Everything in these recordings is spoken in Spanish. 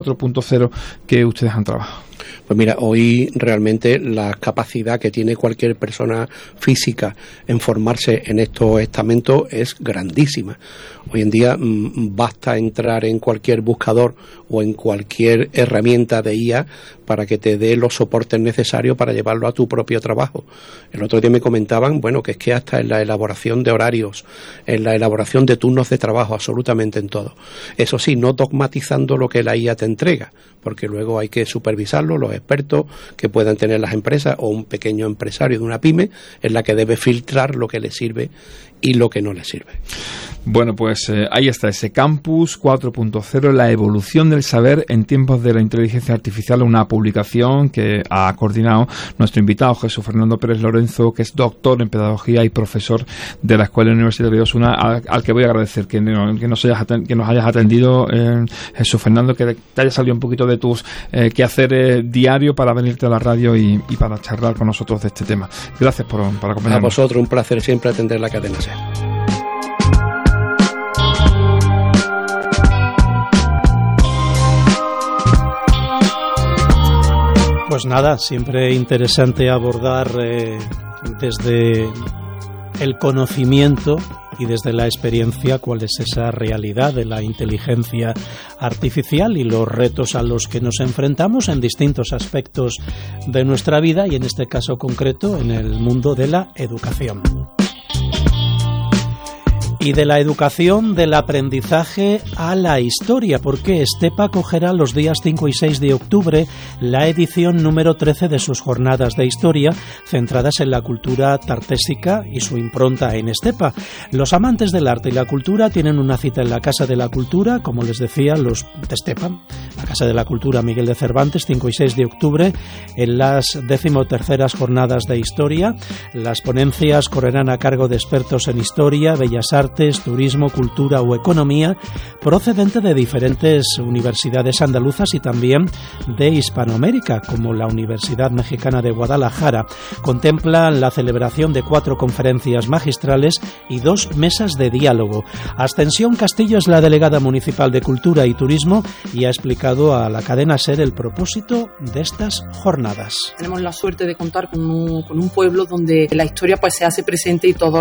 4.0 que ustedes han trabajado. Pues mira, hoy realmente la capacidad que tiene cualquier persona física en formarse en estos estamentos es grandísima. Hoy en día basta entrar en cualquier buscador o en cualquier herramienta de IA para que te dé los soportes necesarios para llevarlo a tu propio trabajo. El otro día me comentaban, bueno, que es que hasta en la elaboración de horarios, en la elaboración de turnos de trabajo, absolutamente en todo. Eso sí, no dogmatizando lo que la IA te entrega, porque luego hay que supervisarlo, los expertos que puedan tener las empresas o un pequeño empresario de una pyme, es la que debe filtrar lo que le sirve y lo que no le sirve. Bueno, pues ahí está ese Campus 4.0, la evolución del saber en tiempos de la inteligencia artificial, una publicación que ha coordinado nuestro invitado Jesús Fernando Pérez Lorenzo, que es doctor en pedagogía y profesor de la Escuela Universitaria de Osuna, al que voy a agradecer que nos hayas atendido, Jesús Fernando, que te haya salido un poquito de tus quehaceres diario para venirte a la radio y para charlar con nosotros de este tema. Gracias por acompañarnos. A vosotros, un placer siempre atender la cadena SER. Pues nada, siempre interesante abordar desde el conocimiento y desde la experiencia cuál es esa realidad de la inteligencia artificial y los retos a los que nos enfrentamos en distintos aspectos de nuestra vida y en este caso concreto en el mundo de la educación. Y de la educación, del aprendizaje a la historia, porque Estepa acogerá los días 5 y 6 de octubre la edición número 13 de sus jornadas de historia, centradas en la cultura tartésica y su impronta en Estepa. Los amantes del arte y la cultura tienen una cita en la Casa de la Cultura, como les decía, los de Estepa, la Casa de la Cultura Miguel de Cervantes, 5 y 6 de octubre, en las 13º jornadas de historia. Las ponencias correrán a cargo de expertos en historia, bellas artes, turismo, cultura o economía, procedente de diferentes universidades andaluzas y también de Hispanoamérica, como la Universidad Mexicana de Guadalajara. Contempla la celebración de 4 conferencias magistrales y 2 mesas de diálogo. Ascensión Castillo es la delegada municipal de Cultura y Turismo y ha explicado a la cadena SER el propósito de estas jornadas. Tenemos la suerte de contar con un pueblo donde la historia pues se hace presente y todas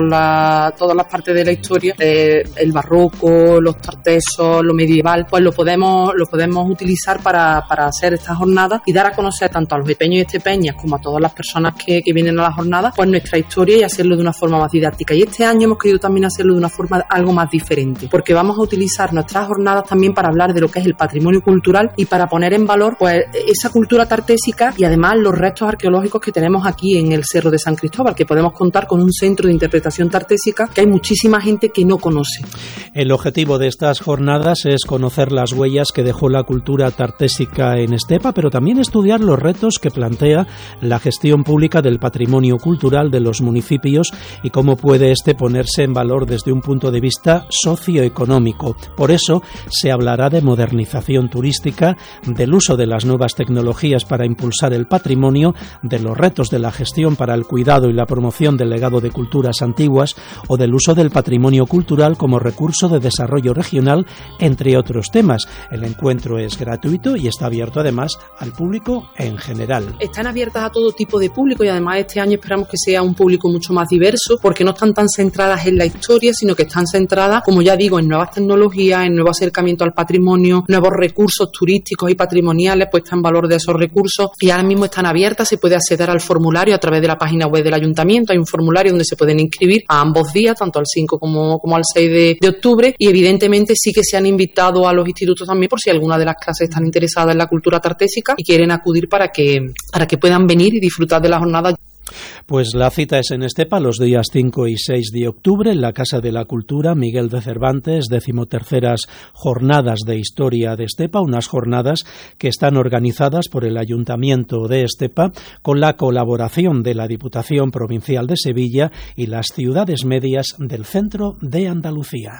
las partes de la historia, el barroco, los tartesos, lo medieval, pues lo podemos utilizar para hacer estas jornadas y dar a conocer tanto a los epeños y estepeñas como a todas las personas que vienen a la jornada, pues nuestra historia y hacerlo de una forma más didáctica. Y este año hemos querido también hacerlo de una forma algo más diferente, porque vamos a utilizar nuestras jornadas también para hablar de lo que es el patrimonio cultural y para poner en valor pues esa cultura tartésica y además los restos arqueológicos que tenemos aquí en el Cerro de San Cristóbal, que podemos contar con un centro de interpretación tartésica que hay muchísima gente que no conoce. El objetivo de estas jornadas es conocer las huellas que dejó la cultura tartésica en Estepa, pero también estudiar los retos que plantea la gestión pública del patrimonio cultural de los municipios y cómo puede ponerse en valor desde un punto de vista socioeconómico. Por eso se hablará de modernización turística, del uso de las nuevas tecnologías para impulsar el patrimonio, de los retos de la gestión para el cuidado y la promoción del legado de culturas antiguas o del uso del patrimonio cultural como recurso de desarrollo regional, entre otros temas. El encuentro es gratuito y está abierto además al público en general. Están abiertas a todo tipo de público y además este año esperamos que sea un público mucho más diverso, porque no están tan centradas en la historia, sino que están centradas, como ya digo, en nuevas tecnologías, en nuevo acercamiento al patrimonio, nuevos recursos turísticos y patrimoniales, puesta en valor de esos recursos, y ahora mismo están abiertas. Se puede acceder al formulario a través de la página web del ayuntamiento. Hay un formulario donde se pueden inscribir a ambos días, tanto al 5 como al 6 de octubre, y evidentemente sí que se han invitado a los institutos también por si alguna de las clases están interesadas en la cultura tartésica y quieren acudir para que puedan venir y disfrutar de la jornada. Pues la cita es en Estepa los días 5 y 6 de octubre en la Casa de la Cultura Miguel de Cervantes, 13º jornadas de historia de Estepa, unas jornadas que están organizadas por el Ayuntamiento de Estepa con la colaboración de la Diputación Provincial de Sevilla y las ciudades medias del centro de Andalucía.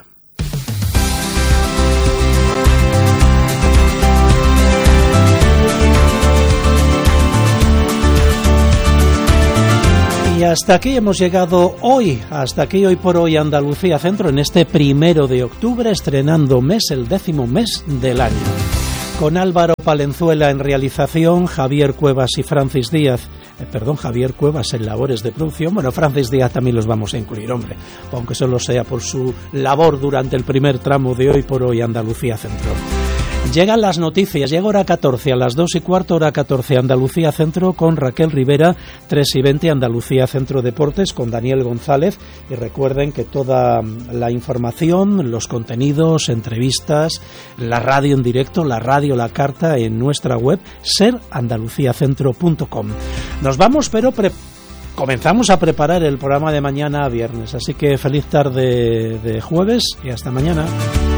Y hasta aquí hemos llegado hoy, hoy por hoy Andalucía Centro en este 1 de octubre, estrenando mes, el 10º mes del año. con Álvaro Palenzuela en realización, Javier Cuevas y Francis Díaz. Javier Cuevas en labores de producción. Bueno, Francis Díaz también los vamos a incluir, hombre, aunque solo sea por su labor durante el primer tramo de Hoy por Hoy Andalucía Centro. Llegan las noticias, llega hora 14, a las 2:15, hora 14 Andalucía Centro con Raquel Rivera, 3:20 Andalucía Centro Deportes con Daniel González. Y recuerden que toda la información, los contenidos, entrevistas, la radio en directo, la radio, la carta en nuestra web serandaluciacentro.com. Nos vamos, pero comenzamos a preparar el programa de mañana a viernes, así que feliz tarde de jueves y hasta mañana.